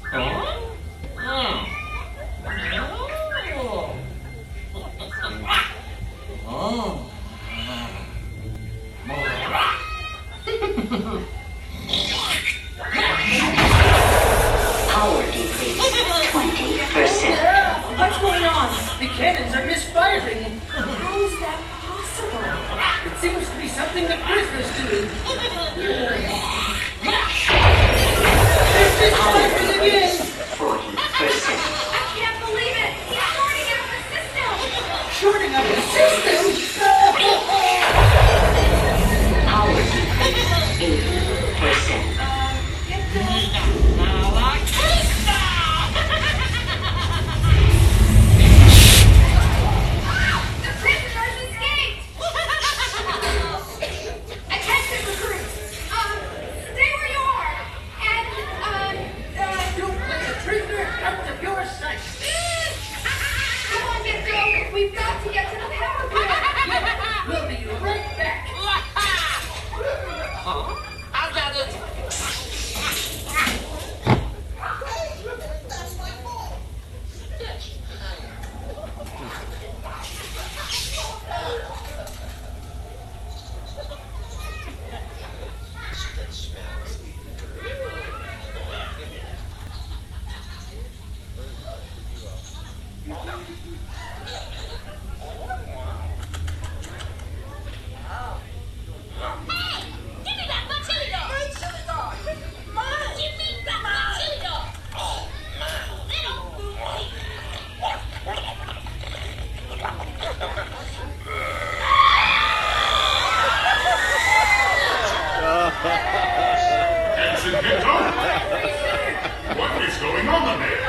Power decrease 20%. What's going on? The cannons are misfiring. How is that possible? It seems to be something the prisoners do. They're misfiring again. 40%. I can't believe it! He's shorting Shorting up out the system! the system? Power decrease 80%. Get the... The prisoners escaped! Attention recruits! Stay where you are! And, Don't let the prisoner out of your sight. come on, get going! We've got to get to the power grid! We'll be right back. I got it. Give me back my chili dog! My chili dog! Mine! Give me back my chili dog! Oh, mine! Little booty! Ensign Hector? What is going on there?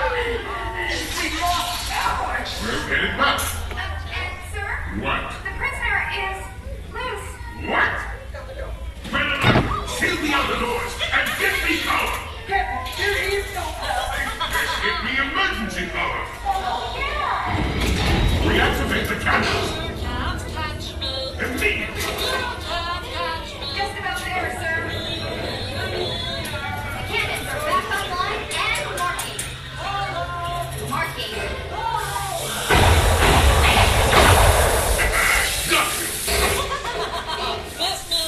We're headed back. Sir? What? The prisoner is loose. What? Men, seal the outer doors and get me power! Captain, there is no power. Get me emergency power! Yeah! Reactivate the cannons! Don't touch me! Immediately! Don't touch me! Just about there, sir. The cannons are back online and marking. Marking. Got you! Miss me!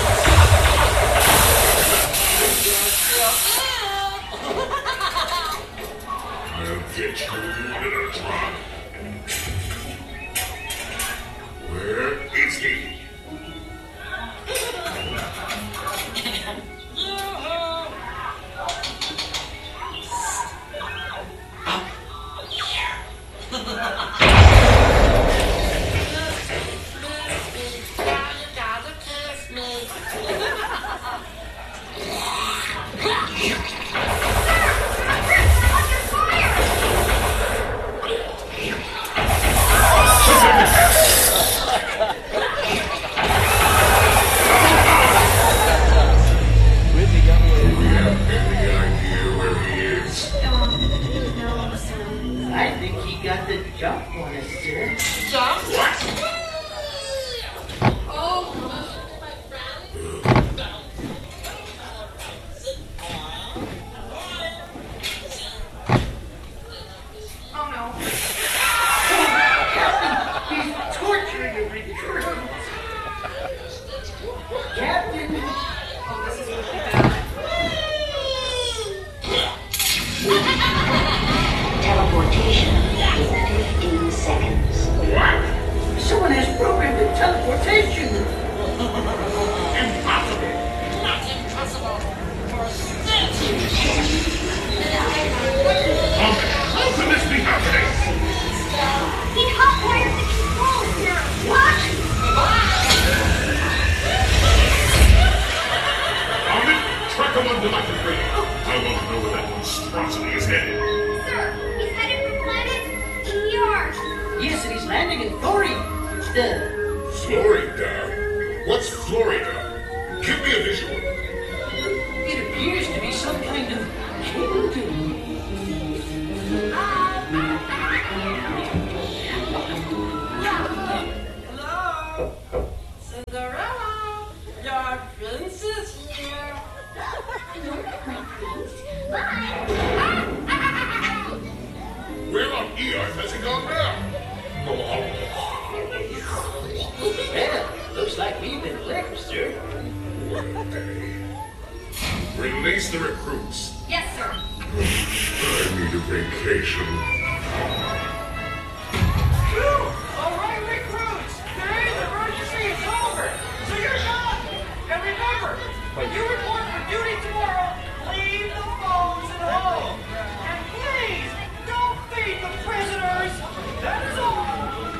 I'll get you, little drop. Where is he? You gotta kiss me! Do we have any idea where he is? No, sir. I think he got the jump on us, sir. Jump! What? Oh no. He's torturing the recruits. Captain, Oh, this is really bad. Teleportation in 15 seconds. What? someone has programmed the teleportation. Impossible! Not impossible! For certain! How can this be happening? He hotwired the controls here. What? Ahmed, track him under my debris. I want to know where that monstrosity is headed. Sir, he's headed for planet ER. Yes, and he's landing in Florida. Florida? What's Florida? Give me a visual. It appears to be some kind of kingdom. Hello? Cinderella, your prince is here. You're not my prince. Bye. our Pentagon now. Well, looks like we've been wrecked, sir. What a day. Release the recruits. Yes, sir. I need a vacation. All right, recruits. Today's emergency is over. So you're done. And remember, when you report for duty tomorrow, leave the phones at home. And please, don't feed the prisoners. That is all.